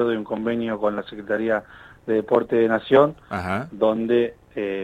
de un convenio con la Secretaría de Deporte de Nación, Ajá. donde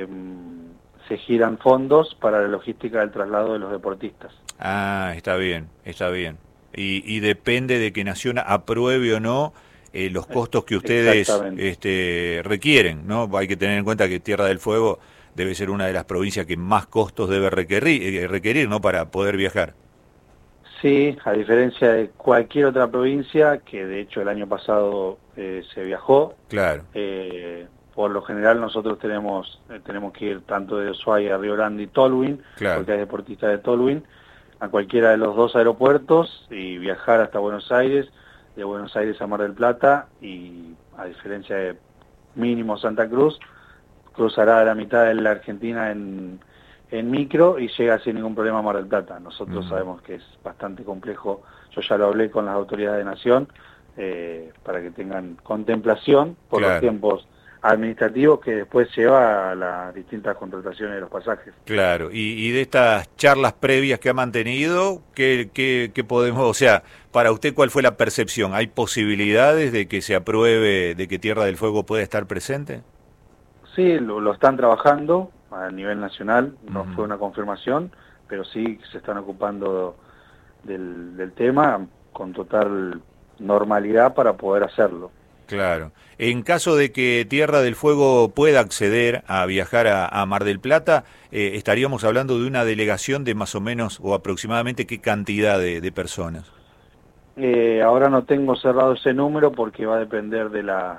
se giran fondos para la logística del traslado de los deportistas. Ah, está bien, está bien. Y depende de que Nación apruebe o no los costos que ustedes Exactamente. requieren, ¿no? Hay que tener en cuenta que Tierra del Fuego debe ser una de las provincias que más costos debe requerir, ¿no? Para poder viajar. Sí, a diferencia de cualquier otra provincia, que de hecho el año pasado se viajó, Claro, por lo general nosotros tenemos que ir tanto de Ushuaia, Río Grande y Tolwyn, claro. porque hay deportistas de Tolwyn, a cualquiera de los dos aeropuertos y viajar hasta Buenos Aires, de Buenos Aires a Mar del Plata, y a diferencia de mínimo Santa Cruz, cruzará la mitad de la Argentina en micro y llega sin ningún problema a Mar del Plata. Nosotros Mm, sabemos que es bastante complejo, yo ya lo hablé con las autoridades de Nación, para que tengan contemplación por los claro. tiempos administrativos que después lleva a las distintas contrataciones de los pasajes. Claro, y de estas charlas previas que ha mantenido, ¿qué podemos, o sea, para usted cuál fue la percepción? ¿Hay posibilidades de que se apruebe, de que Tierra del Fuego pueda estar presente? Sí, lo están trabajando a nivel nacional, no fue Ujú. una confirmación, pero sí se están ocupando del tema con total normalidad para poder hacerlo. Claro. En caso de que Tierra del Fuego pueda acceder a viajar a Mar del Plata, estaríamos hablando de una delegación de más o menos o aproximadamente qué cantidad de personas. Ahora no tengo cerrado ese número porque va a depender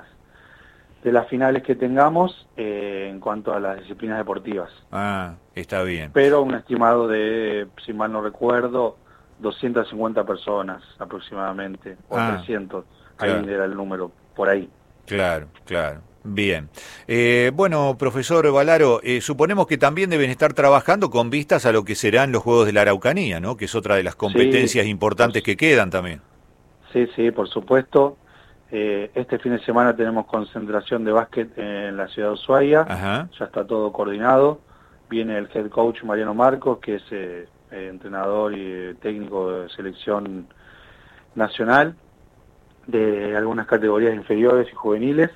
de las finales que tengamos en cuanto a las disciplinas deportivas. Ah, está bien. Pero un estimado de, si mal no recuerdo, 250 personas aproximadamente, o Ah, 300, ahí claro. era el número, por ahí. Claro, claro. Bien. Bueno, profesor Valaro, suponemos que también deben estar trabajando con vistas a lo que serán los Juegos de la Araucanía, ¿no? Que es otra de las Sí, competencias por, importantes que quedan también. sí, por supuesto. Este fin de semana tenemos concentración de básquet en la ciudad de Ushuaia, Ajá. ya está todo coordinado. Viene el head coach Mariano Marcos, que es entrenador y técnico de selección nacional de algunas categorías inferiores y juveniles.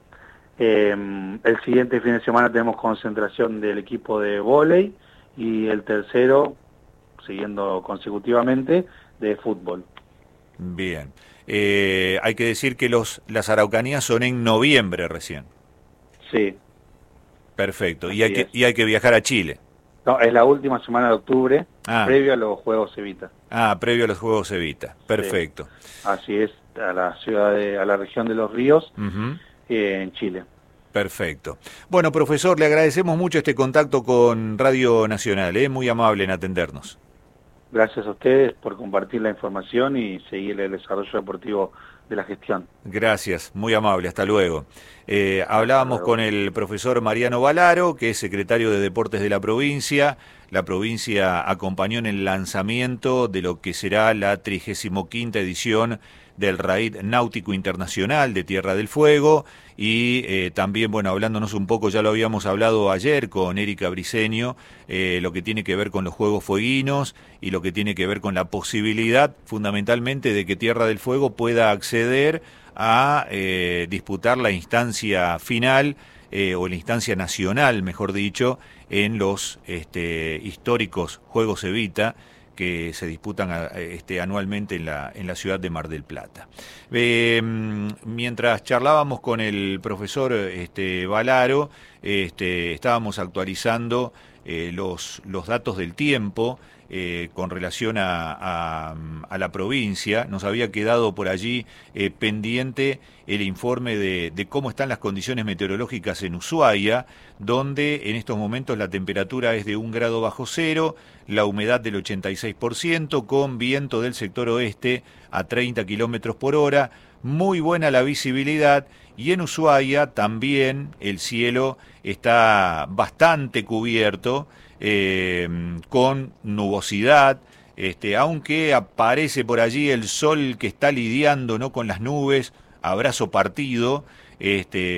El siguiente fin de semana tenemos concentración del equipo de vóley y el tercero, siguiendo consecutivamente, de fútbol. Bien. Hay que decir que las Araucanías son en noviembre recién. Sí, Perfecto. Y hay así que, es. y hay que viajar a Chile. No, es la última semana de octubre, Ah, previo a los Juegos Evita. previo a los Juegos Evita. Sí, Perfecto. así es, a la a la región de Los Ríos, Ujú. en Chile. Perfecto. Bueno, profesor, le agradecemos mucho este contacto con Radio Nacional, muy amable en atendernos. Gracias a ustedes por compartir la información y seguir el desarrollo deportivo de la gestión. Gracias, muy amable, hasta luego. Hasta Hablábamos con luego. el profesor Mariano Valaro, que es secretario de Deportes de la provincia. La provincia acompañó en el lanzamiento de lo que será la 35ª edición del Raid Náutico Internacional de Tierra del Fuego y también, bueno, hablándonos un poco, ya lo habíamos hablado ayer con Erika Briceño, lo que tiene que ver con los Juegos Fueguinos y lo que tiene que ver con la posibilidad fundamentalmente de que Tierra del Fuego pueda acceder a disputar la instancia final o la instancia nacional, mejor dicho, en los históricos Juegos Evita que se disputan anualmente en la ciudad de Mar del Plata. Mientras charlábamos con el profesor Valaro, estábamos actualizando los datos del tiempo con relación a la provincia. Nos había quedado por allí pendiente el informe de cómo están las condiciones meteorológicas en Ushuaia, donde en estos momentos la temperatura es de 1 grado bajo cero, la humedad del 86%, con viento del sector oeste a 30 kilómetros por hora, muy buena la visibilidad, y en Ushuaia también el cielo está bastante cubierto, con nubosidad, aunque aparece por allí el sol que está lidiando, ¿no?, con las nubes, a brazo partido,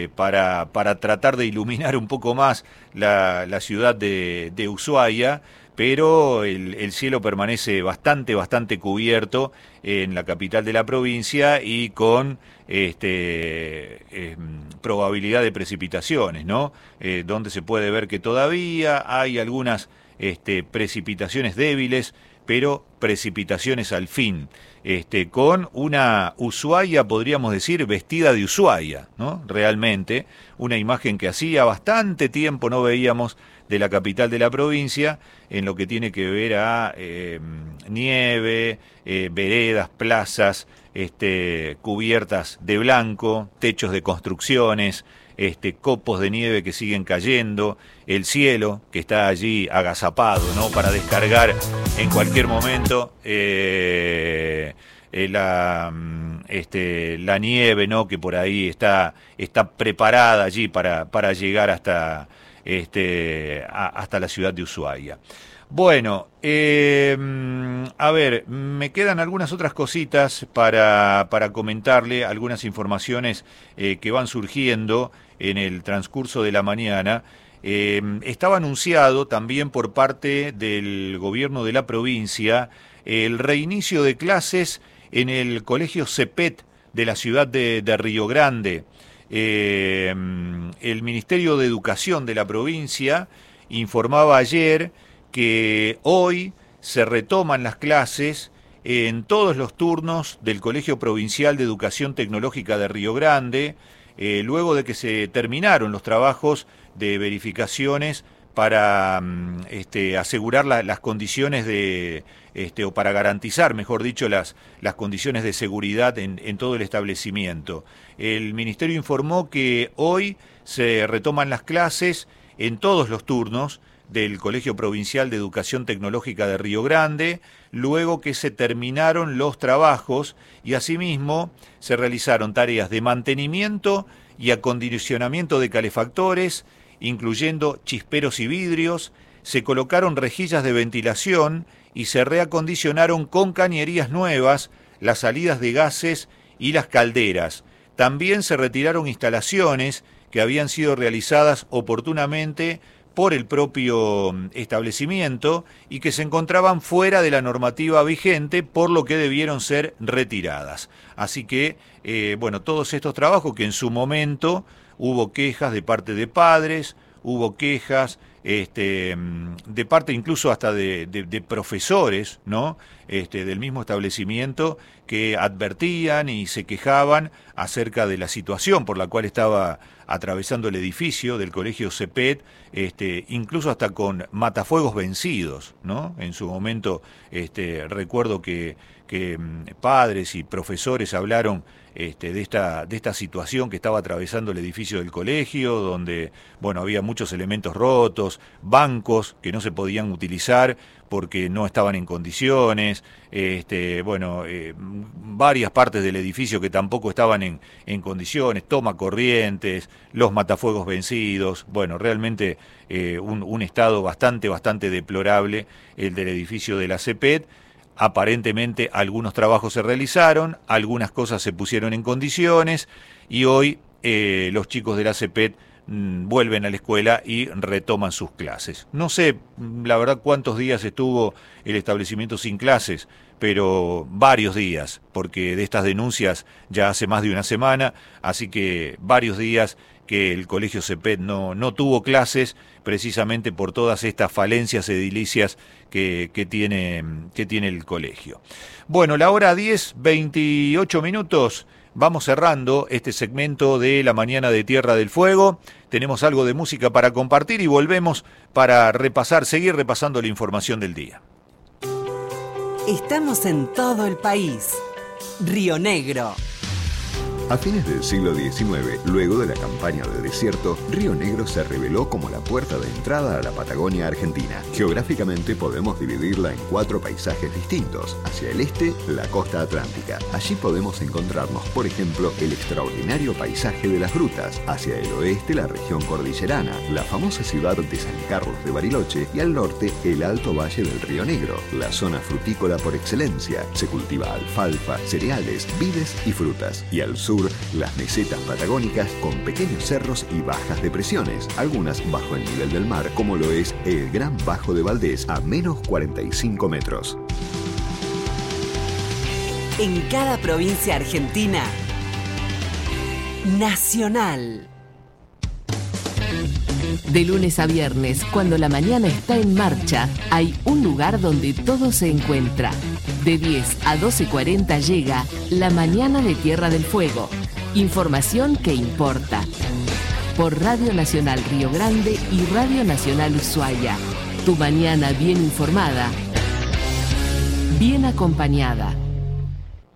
para tratar de iluminar un poco más la ciudad de Ushuaia, pero el cielo permanece bastante cubierto en la capital de la provincia y con probabilidad de precipitaciones, ¿no? Donde se puede ver que todavía hay algunas precipitaciones débiles, pero precipitaciones al fin, con una Ushuaia, podríamos decir, vestida de Ushuaia, ¿no? Realmente, una imagen que hacía bastante tiempo no veíamos de la capital de la provincia, en lo que tiene que ver a nieve, veredas, plazas, cubiertas de blanco, techos de construcciones, copos de nieve que siguen cayendo, el cielo que está allí agazapado, ¿no? Para descargar en cualquier momento la nieve, ¿no? Que por ahí está preparada allí para llegar hasta la ciudad de Ushuaia. Bueno, a ver, me quedan algunas otras cositas para comentarle, algunas informaciones que van surgiendo en el transcurso de la mañana. Estaba anunciado también por parte del gobierno de la provincia el reinicio de clases en el colegio CEPET de la ciudad de Río Grande. El Ministerio de Educación de la provincia informaba ayer que hoy se retoman las clases en todos los turnos del Colegio Provincial de Educación Tecnológica de Río Grande, luego de que se terminaron los trabajos de verificaciones para asegurar las condiciones o para garantizar, mejor dicho, las condiciones de seguridad en todo el establecimiento. El Ministerio informó que hoy se retoman las clases en todos los turnos del Colegio Provincial de Educación Tecnológica de Río Grande, luego que se terminaron los trabajos y asimismo se realizaron tareas de mantenimiento y acondicionamiento de calefactores, incluyendo chisperos y vidrios, se colocaron rejillas de ventilación y se reacondicionaron con cañerías nuevas las salidas de gases y las calderas. También se retiraron instalaciones que habían sido realizadas oportunamente por el propio establecimiento y que se encontraban fuera de la normativa vigente, por lo que debieron ser retiradas. Así que, todos estos trabajos que en su momento hubo quejas de parte de padres, hubo quejas de parte incluso hasta de profesores, ¿no? Del mismo establecimiento, que advertían y se quejaban acerca de la situación por la cual estaba atravesando el edificio del colegio CEPET, incluso hasta con matafuegos vencidos, ¿no? En su momento recuerdo que padres y profesores hablaron de esta situación que estaba atravesando el edificio del colegio, donde había muchos elementos rotos, bancos que no se podían utilizar porque no estaban en condiciones, varias partes del edificio que tampoco estaban en condiciones, toma corrientes, los matafuegos vencidos, realmente un estado bastante deplorable el del edificio de la CEPET. Aparentemente algunos trabajos se realizaron, algunas cosas se pusieron en condiciones y hoy los chicos de la CEPET vuelven a la escuela y retoman sus clases. No sé, la verdad, cuántos días estuvo el establecimiento sin clases, pero varios días, porque de estas denuncias ya hace más de una semana, así que varios días que el colegio CEPET no tuvo clases, precisamente por todas estas falencias edilicias que tiene el colegio. Bueno, la hora 10:28 minutos. Vamos cerrando este segmento de la mañana de Tierra del Fuego. Tenemos algo de música para compartir y volvemos para seguir repasando la información del día. Estamos en todo el país. Río Negro. A fines del siglo XIX, luego de la campaña de desierto, Río Negro se reveló como la puerta de entrada a la Patagonia Argentina. Geográficamente podemos dividirla en 4 paisajes distintos. Hacia el este, la costa atlántica. Allí podemos encontrarnos, por ejemplo, el extraordinario paisaje de las grutas. Hacia el oeste, la región cordillerana, la famosa ciudad de San Carlos de Bariloche, y al norte, el alto valle del Río Negro, la zona frutícola por excelencia. Se cultiva alfalfa, cereales, vides y frutas. Y al sur, sur, las mesetas patagónicas con pequeños cerros y bajas depresiones, algunas bajo el nivel del mar, como lo es el Gran Bajo de Valdés a menos 45 metros. En cada provincia argentina, Nacional. De lunes a viernes, cuando la mañana está en marcha, hay un lugar donde todo se encuentra. De 10 a 12:40 llega La Mañana de Tierra del Fuego. Información que importa. Por Radio Nacional Río Grande y Radio Nacional Ushuaia. Tu mañana bien informada, bien acompañada.